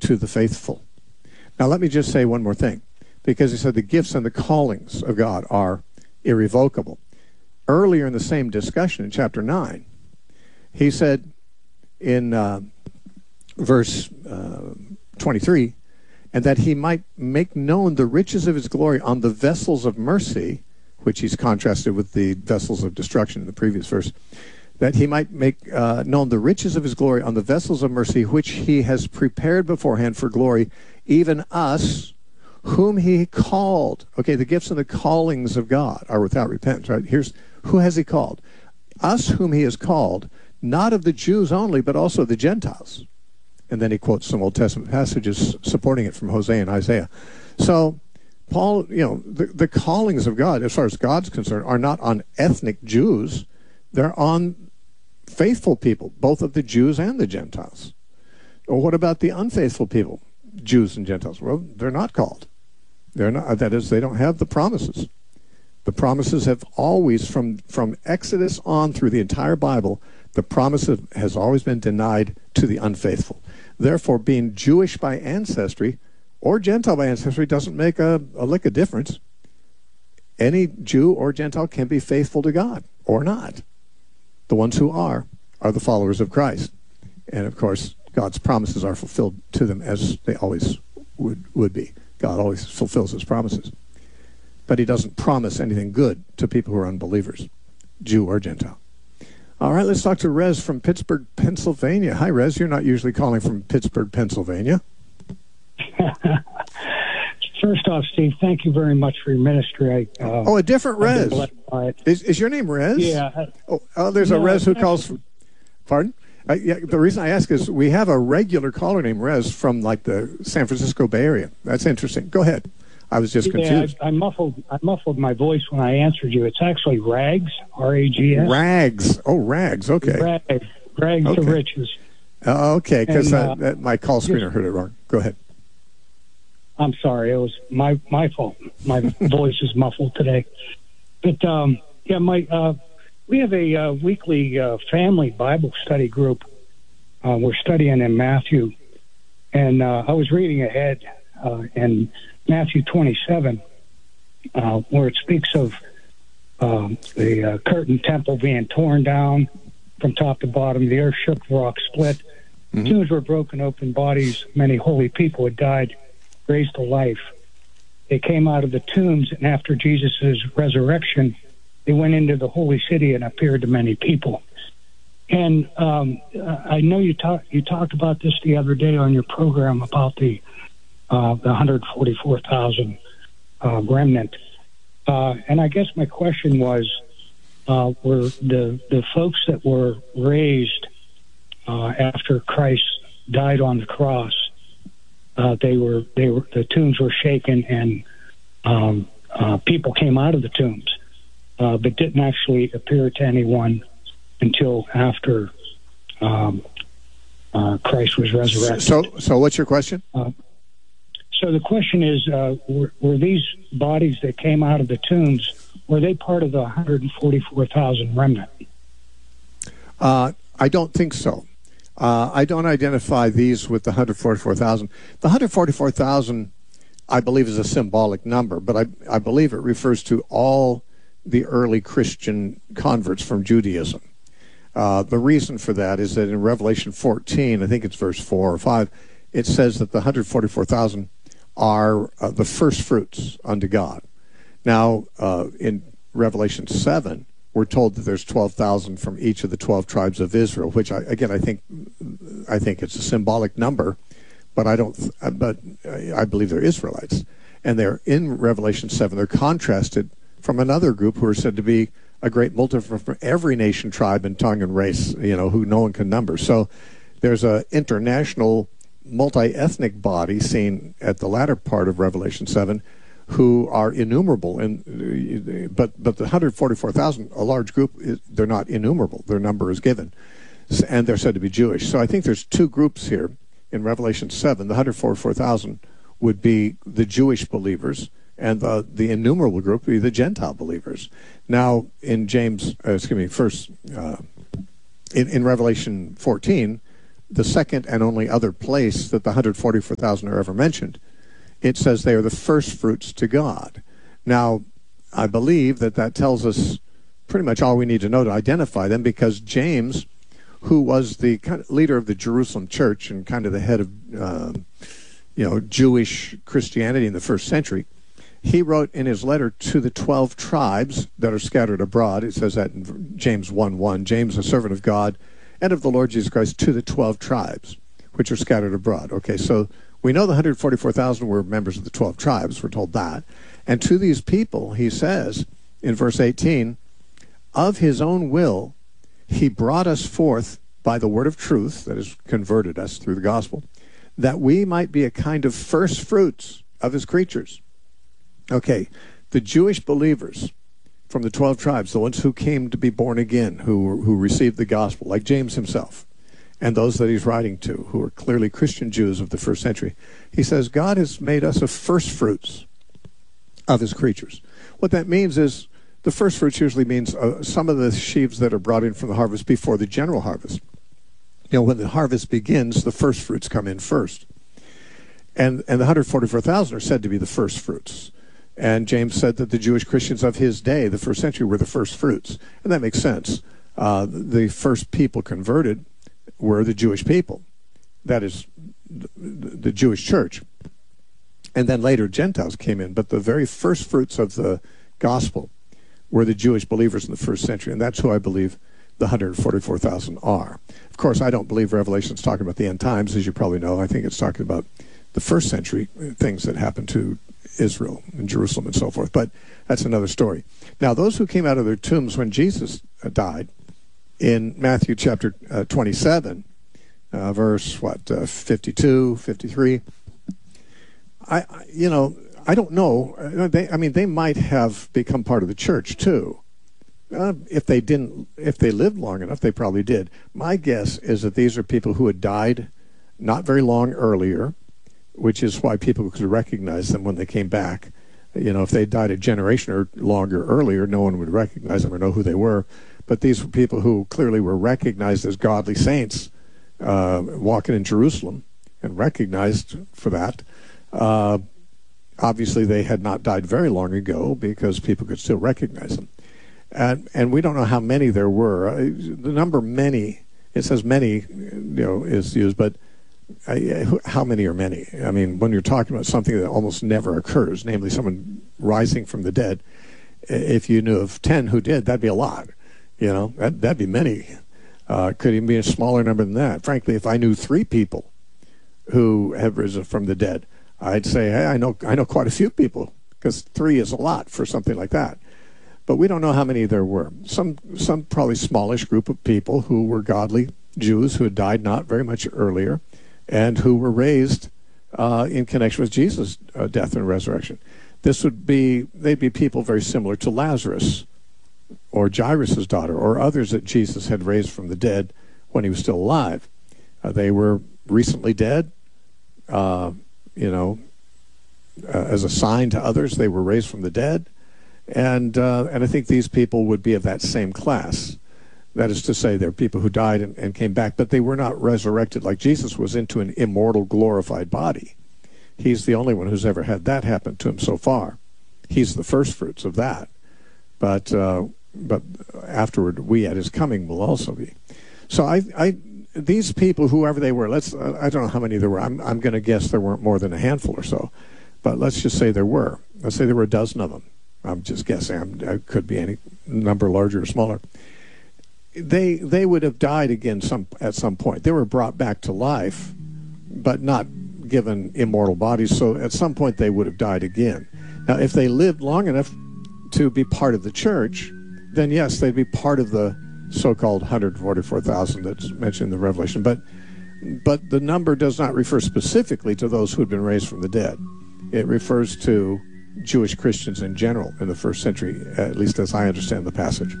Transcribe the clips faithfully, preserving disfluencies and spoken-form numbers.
to the faithful. Now, let me just say one more thing, because he said the gifts and the callings of God are irrevocable. Earlier in the same discussion in chapter nine, he said in uh, verse uh, twenty-three, and that he might make known the riches of his glory on the vessels of mercy, which he's contrasted with the vessels of destruction in the previous verse, that he might make uh, known the riches of his glory on the vessels of mercy, which he has prepared beforehand for glory, even us, whom he called. Okay, the gifts and the callings of God are without repentance, right? Here's, who has he called? Us whom he has called, not of the Jews only, but also the Gentiles. And then he quotes some Old Testament passages supporting it from Hosea and Isaiah. So, Paul, you know, the, the callings of God, as far as God's concerned, are not on ethnic Jews. They're on faithful people, both of the Jews and the Gentiles. Or what about the unfaithful people, Jews and Gentiles? Well, they're not called. They're not, that is, they don't have the promises. The promises have always, from, from Exodus on through the entire Bible, the promise has always been denied to the unfaithful. Therefore, being Jewish by ancestry or Gentile by ancestry doesn't make a, a lick of difference. Any Jew or Gentile can be faithful to God or not. The ones who are are the followers of Christ. And of course, God's promises are fulfilled to them as they always would, would be. God always fulfills his promises. But he doesn't promise anything good to people who are unbelievers, Jew or Gentile. All right, let's talk to Rez from Pittsburgh, Pennsylvania. Hi, Rez. You're not usually calling from Pittsburgh, Pennsylvania. First off, Steve, thank you very much for your ministry. I, uh, oh, a different Rez. Is, is your name Rez? Yeah. Oh, oh there's no, a Rez who calls from... Pardon? Uh, yeah, the reason I ask is we have a regular caller named Rez from, like, the San Francisco Bay Area. That's interesting. Go ahead. I was just confused. Yeah, I, I muffled I muffled my voice when I answered you. It's actually Rags, R A G S. Rags. Oh, Rags. Okay. Rags. Rags okay. to riches. Uh, okay, because uh, uh, my call screener just, heard it wrong. Go ahead. I'm sorry. It was my, my fault. My voice is muffled today. But, um, yeah, my uh, we have a uh, weekly uh, family Bible study group. Uh, we're studying in Matthew. And uh, I was reading ahead uh, in Matthew twenty-seven, uh, where it speaks of um, the uh, curtain temple being torn down from top to bottom. The earth shook, the rock split. Mm-hmm. Tombs were broken open, bodies, many holy people had died, raised to life. They came out of the tombs, and after Jesus' resurrection, they went into the holy city and appeared to many people. And um, I know you talked you talked about this the other day on your program about the uh, the one hundred forty-four thousand uh, remnant. Uh, and I guess my question was, uh, were the the folks that were raised uh, after Christ died on the cross? Uh, they were they were the tombs were shaken, and um, uh, people came out of the tombs, uh, but didn't actually appear to anyone until after um, uh, Christ was resurrected. So, so what's your question? Uh, so the question is, uh, were, were these bodies that came out of the tombs, were they part of the one hundred forty-four thousand remnant? Uh, I don't think so. Uh, I don't identify these with the one hundred forty-four thousand. The one hundred forty-four thousand, I believe, is a symbolic number, but I, I believe it refers to all the early Christian converts from Judaism. Uh, the reason for that is that in Revelation fourteen, I think it's verse four or five, it says that the one hundred forty-four thousand are uh, the first fruits unto God. Now, uh, in Revelation seven, we're told that there's twelve thousand from each of the twelve tribes of Israel, which, I, again, I think I think it's a symbolic number, but I don't. But I believe they're Israelites, and they're in Revelation seven. They're contrasted from another group who are said to be a great multitude from every nation, tribe, and tongue and race, you know, who no one can number. So there's a international multi-ethnic body seen at the latter part of Revelation seven who are innumerable. And but but the one hundred forty-four thousand, a large group, is, they're not innumerable. Their number is given. And they're said to be Jewish. So I think there's two groups here in Revelation seven. The one hundred forty-four thousand would be the Jewish believers, and the, the innumerable group would be the Gentile believers. Now, in James, uh, excuse me, first, uh, in, in Revelation fourteen, the second and only other place that the one hundred forty-four thousand are ever mentioned, it says they are the first fruits to God. Now, I believe that that tells us pretty much all we need to know to identify them, because James, who was the kind of leader of the Jerusalem church and kind of the head of uh, you know, Jewish Christianity in the first century, he wrote in his letter to the twelve tribes that are scattered abroad. It says that in James one one, James, a servant of God and of the Lord Jesus Christ, to the twelve tribes which are scattered abroad. Okay, so we know the one hundred forty-four thousand were members of the twelve tribes. We're told that. And to these people, he says in verse eighteen, of his own will, he brought us forth by the word of truth, that has converted us through the gospel, that we might be a kind of first fruits of his creatures. Okay, the Jewish believers from the twelve tribes, the ones who came to be born again, who, who received the gospel, like James himself, and those that he's writing to, who are clearly Christian Jews of the first century, he says, God has made us a first fruits of his creatures. What that means is, the first fruits usually means uh, some of the sheaves that are brought in from the harvest before the general harvest. You know, when the harvest begins, the first fruits come in first. And, and the one hundred forty-four thousand are said to be the first fruits. And James said that the Jewish Christians of his day, the first century, were the first fruits. And that makes sense. Uh, the first people converted were the Jewish people. That is, the, the Jewish church. And then later Gentiles came in. But the very first fruits of the gospel were the Jewish believers in the first century. And that's who I believe the one hundred forty-four thousand are. Of course, I don't believe Revelation's talking about the end times, as you probably know. I think it's talking about the first century things that happened to Israel and Jerusalem and so forth. But that's another story. Now, those who came out of their tombs when Jesus died, in Matthew chapter uh, twenty-seven, uh, verse, what, uh, fifty-two, fifty-three, I, I, you know, I don't know. They, I mean, they might have become part of the church, too. Uh, if they didn't, if they lived long enough, they probably did. My guess is that these are people who had died not very long earlier, which is why people could recognize them when they came back. You know, if they died a generation or longer earlier, no one would recognize them or know who they were. But these were people who clearly were recognized as godly saints, uh, walking in Jerusalem, and recognized for that. Uh, obviously, they had not died very long ago, because people could still recognize them. And, and we don't know how many there were. Uh, the number many, it says many, you know, is used, but I, how many are many? I mean, when you're talking about something that almost never occurs, namely someone rising from the dead, if you knew of ten who did, that'd be a lot. You know, that, that'd be many. Uh, could even be a smaller number than that. Frankly, if I knew three people who have risen from the dead, I'd say, hey, I know, I know quite a few people, because three is a lot for something like that. But we don't know how many there were. Some, some probably smallish group of people who were godly Jews who had died not very much earlier, and who were raised uh, in connection with Jesus' uh, death and resurrection. This would be, they'd be people very similar to Lazarus, or Jairus' daughter, or others that Jesus had raised from the dead when he was still alive. Uh, they were recently dead, uh, you know, uh, as a sign to others, they were raised from the dead. And uh, and I think these people would be of that same class. That is to say, they're people who died and, and came back, but they were not resurrected like Jesus was into an immortal, glorified body. He's the only one who's ever had that happen to him so far. He's the first fruits of that. But uh, but afterward, we at his coming will also be. So I, I these people, whoever they were, let's uh, I don't know how many there were. I'm I'm going to guess there weren't more than a handful or so. But let's just say there were. Let's say there were a dozen of them. I'm just guessing. I'm, it could be any number, larger or smaller. They they would have died again some at some point. They were brought back to life, but not given immortal bodies. So at some point they would have died again. Now, if they lived long enough to be part of the church, then yes, they'd be part of the so-called one hundred forty-four thousand that's mentioned in the Revelation. But but the number does not refer specifically to those who had been raised from the dead. It refers to Jewish Christians in general in the first century, at least as I understand the passage.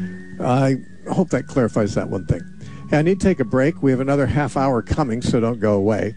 I hope that clarifies that one thing. Hey, I need to take a break. We have another half hour coming, so don't go away.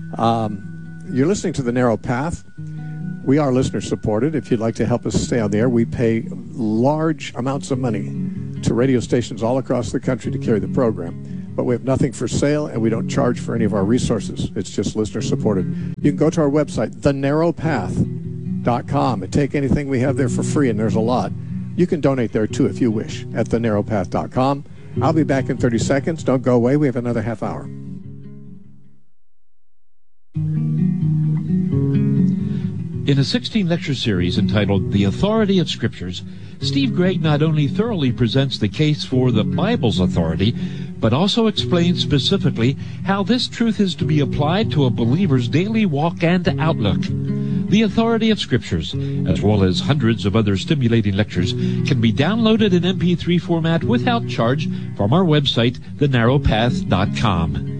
Um, you're listening to The Narrow Path. We are listener supported. If you'd like to help us stay on the air, we pay large amounts of money to radio stations all across the country to carry the program. but we have nothing for sale, and we don't charge for any of our resources. It's just listener-supported. You can go to our website, the narrow path dot com, and take anything we have there for free, and there's a lot. You can donate there, too, if you wish, at the narrow path dot com. I'll be back in thirty seconds. Don't go away. We have another half hour. In a sixteen-lecture series entitled The Authority of Scriptures, Steve Gregg not only thoroughly presents the case for the Bible's authority, but also explains specifically how this truth is to be applied to a believer's daily walk and outlook. The Authority of Scriptures, as well as hundreds of other stimulating lectures, can be downloaded in M P three format without charge from our website, the narrow path dot com.